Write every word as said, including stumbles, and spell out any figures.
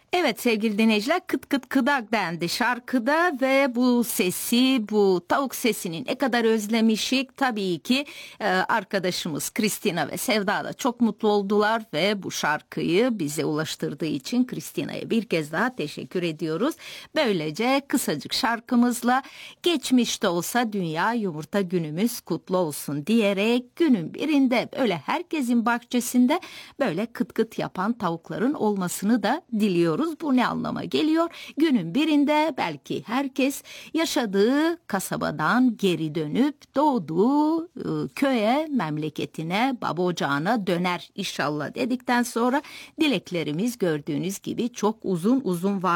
Evet sevgili dinleyiciler, kıt kıt kıdak dendi şarkıda ve bu sesi, bu tavuk sesini ne kadar özlemişik. Tabii ki e, arkadaşımız Kristina ve Sevda da çok mutlu oldular ve bu şarkıyı bize ulaştırdığı için Kristina'ya bir kez daha teşekkür ediyoruz. Böylece kısacık şarkımızla geçmişte olsa Dünya Yumurta Günümüz kutlu olsun diyerek günün birinde böyle herkesin bahçesinde böyle kıt kıt yapan tavukların olmasını da diliyoruz. Bu ne anlama geliyor? Günün birinde belki herkes yaşadığı kasabadan geri dönüp doğduğu e, köye, memleketine, baba ocağına döner inşallah dedikten sonra dileklerimiz gördüğünüz gibi çok uzun uzun var.